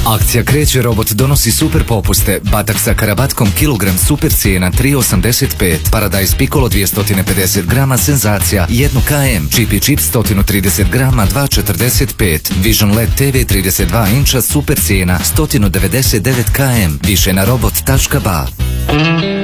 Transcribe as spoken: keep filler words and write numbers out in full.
Akcija Kreće robot donosi super popuste. Batak sa karabatkom kilogram super cijena tri osamdeset pet. Paradise Piccolo dvjesto pedeset grama senzacija jedan kilogram. Chippy Chip sto trideset grama dva četrdeset pet. Vision L E D T V trideset dva inča super cijena sto devedeset devet kilograma. Više na robot tačka ba.